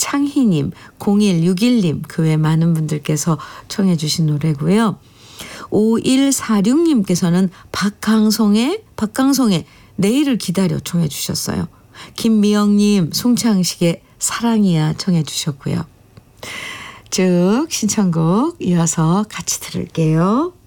김창희님, 0161님 그 외 많은 분들께서 청해 주신 노래고요. 5146님께서는 박강송의 내일을 기다려 청해 주셨어요. 김미영님 송창식의 사랑이야 청해 주셨고요. 쭉 신청곡 이어서 같이 들을게요.